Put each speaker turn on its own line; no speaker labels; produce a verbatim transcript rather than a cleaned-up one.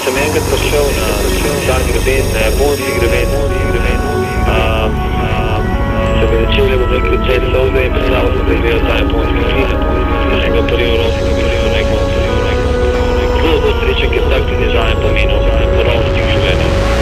sem enkrat prišel na ta greben, na japonski greben, uh, se bi začel, da bom rekel, cel solde in predstavil sem, da izgleda ta japonski film. Da sem ga prvi v roki, da bi rekel, zelo zelo srečen, ker tak tudi zame pomenil.